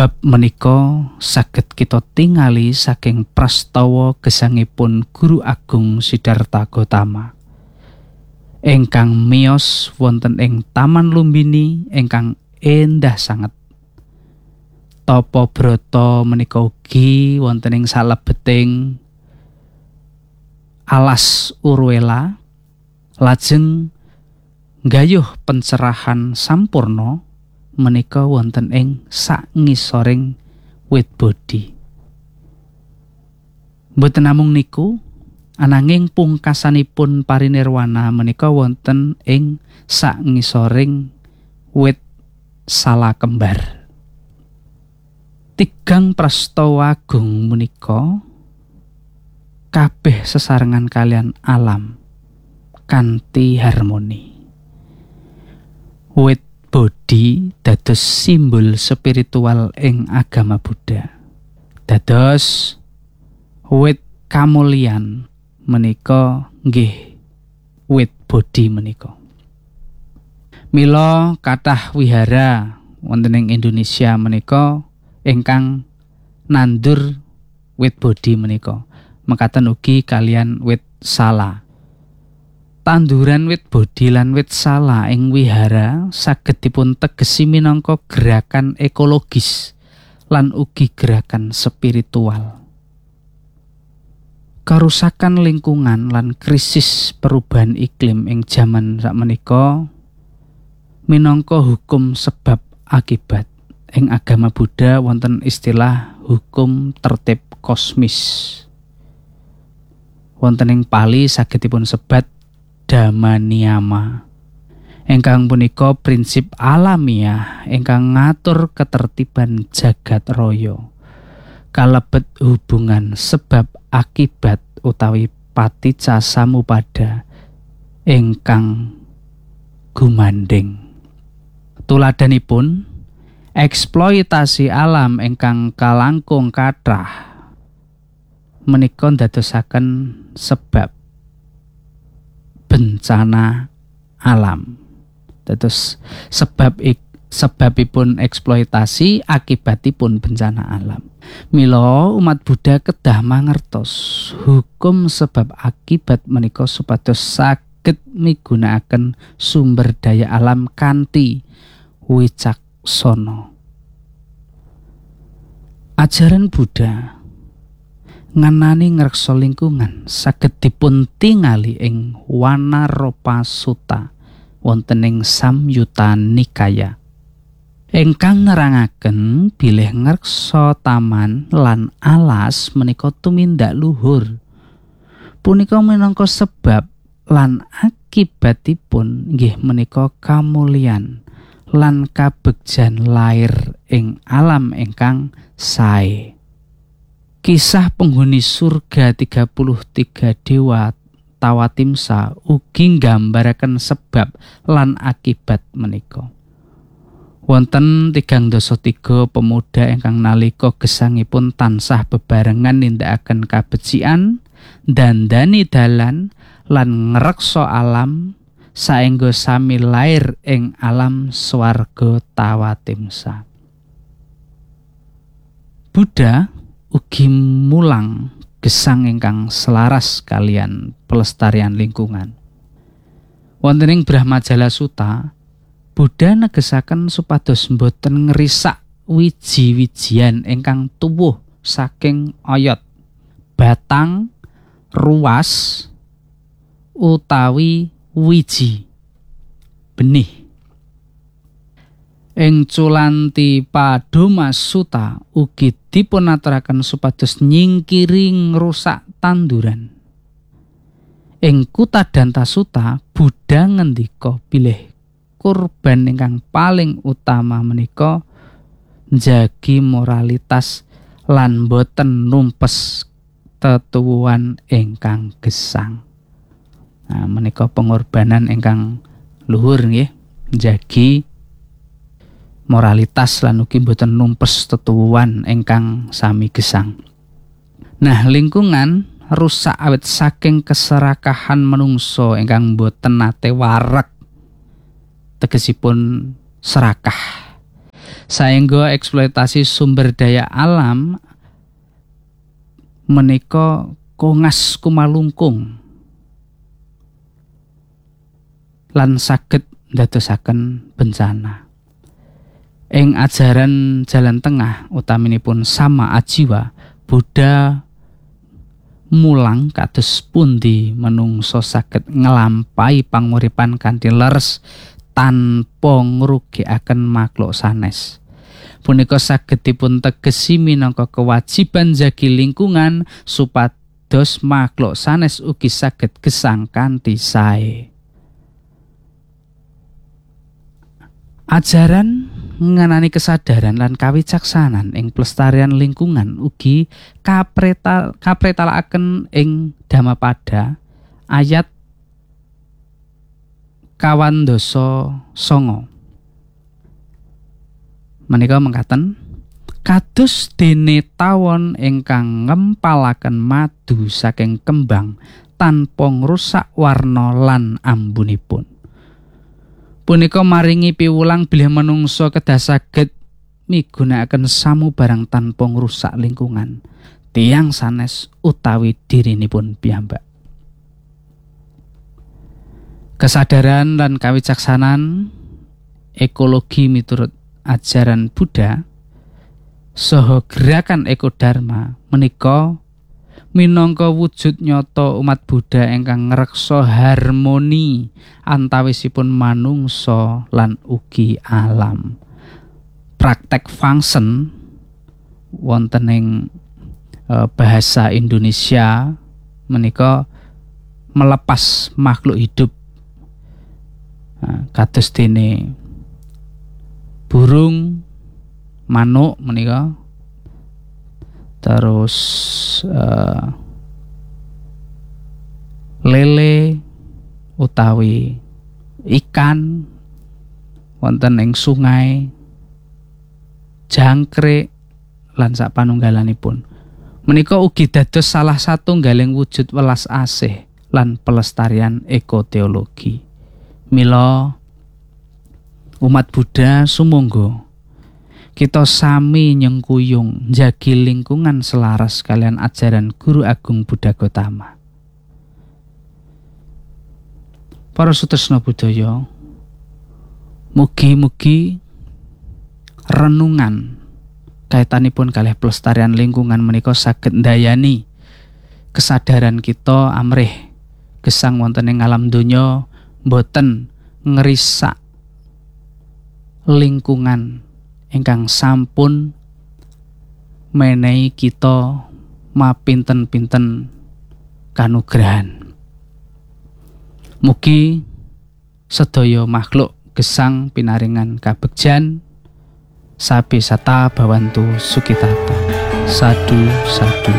Bab menika saged kita tingali saking prastawa gesangipun Guru Agung Siddhartha Gautama ingkang miyos wonten ing Taman Lumbini ingkang endah sanget. Tapa brata menika ugi wonten ing salebeting alas Urwela lajeng nggayuh pencerahan sampurna menika wonten ing sangisoring wit bodhi. Mboten namung niku, ananging pungkasanipun parinirwana menika wonten ing sangisoring wit sala kembar. Tigang prastawa agung menika kabeh sesarengan kalian alam kanthi harmoni. Wit bodhi dados simbol spiritual ing agama Buddha. Dados wit kamulyan menika nggih wit bodhi menika. Mila kathah wihara wonten ing Indonesia menika ingkang nandur wit bodhi menika. Mekaten ugi kalian wit sala. Tanduran wit bodhi lan wit sala ing wihara saged dipun tegesi minangka gerakan ekologis lan ugi gerakan spiritual. Karusakan lingkungan lan krisis perubahan iklim ing jaman sakmenika minangka hukum sebab akibat. Ing agama Buddha wonten istilah hukum tertib kosmis. Wonten ing Pali saged dipun sebat Dhamma niyama. Ingkang punika prinsip alamiah ingkang ngatur ketertiban jagat raya. Kalebet hubungan sebab akibat utawi paticca samuppada ingkang gumandhing. Tuladhanipun eksploitasi alam ingkang kalangkung kathah menika ndadosaken sebab bencana alam. Dados sebabipun eksploitasi, akibatipun bencana alam. Mila umat Buddha kedah mangertos hukum sebab akibat menika supados saged migunakaken sumber daya alam kanthi wicaksana. Ajaran Buddha ngenani ngreksa lingkungan saged dipun tingali ing Wanaropa Sutta wonten ing Samyutta Nikaya ingkang nerangaken bilih ngreksa taman lan alas menika tumindak luhur. Punika minangka sebab lan akibatipun inggih menika kamulyan lan kabegjan lair ing alam ingkang sae. Kisah penghuni surga 33 dewa Tawatimsa ugi nggambaraken sebab lan akibat menika. Wonten 33 pemuda ingkang nalika gesangipun tansah bebarengan nindakaken kabecikan, dandani dalan lan ngreksa alam saengga sami lair ing alam swarga Tawatimsa. Buddha ugi mulang gesang ingkang selaras kalian pelestarian lingkungan. Wonten ing Brahmajala Sutta, Buddha negesaken supados boten ngrisak wiji-wijian ingkang tuwuh saking oyot, batang, ruas utawi wiji benih. Ing Culanti Padoma Sutta ugi dipunaturaken supados nyingkiri ngrusak tanduran. Ing Kutadanta Sutta Buddha ngendika bilih kurban ingkang paling utama menika njagi moralitas lan boten numpes tetuwuhan ingkang gesang. Nah, menika pengorbanan ingkang luhur nggih, njagi moralitas lan ugi boten numpes tetuwuhan ingkang sami gesang. Nah, lingkungan rusak awit saking keserakahan manungsa ingkang boten nate wareg. Tegesipun serakah. Saengga eksploitasi sumber daya alam menika kongas kumalungkung lan saged ndadosaken bencana. Ing ajaran jalan tengah utaminipun sama ajiwa, Buddha mulang kados pundi menungso saged ngelampahi panguripan kanthi leres tanpa ngrugikaken makhluk sanes. Punika saged dipun tegesi minangka kewajiban jagi lingkungan supados makhluk sanes ugi saged gesang kanthi sae. Ajaran ngenani kesadaran lan kawicaksanan ing pelestarian lingkungan ugi kapretalaken ing Dhammapada ayat 29. Menika mengkaten, kados dene tawon ingkang ngempalaken madu saking kembang tanpa ngrusak warna lan ambunipun. Punika maringi piwulang bilih manungsa kedah saged migunakaken samubarang tanpa ngrusak lingkungan, tiyang sanes utawi dirinipun piyambak. Kesadaran lan kawicaksanan ekologi miturut ajaran Buddha saha gerakan ekodharma menika minangka wujud nyata umat Buddha ingkang ngreksa harmoni antawisipun manungsa lan ugi alam. Praktek function wonten ing bahasa Indonesia menika melepas makhluk hidup kados dene burung, manuk menika, terus lele utawi ikan wonten ing sungai, jangkrik lan sapanunggalanipun. Menika ugi dados salah satunggaling wujud welas asih lan pelestarian ekoteologi. Mila umat Buddha sumangga kita sami nyengkuyung njagi lingkungan selaras kalian ajaran Guru Agung Buddha Gotama. Para sutresna budaya, mugi-mugi renungan kaitanipun kalih pelestarian lingkungan menika saged ndayani kesadaran kita amrih gesang wonten ing alam donya boten ngerisak lingkungan ingkang sampun menehi kita mapinten-pinten kanugrahan. Mugi sedaya makhluk gesang pinaringan kabegjan sabi sata bawantu sukitata. Sadu sadu.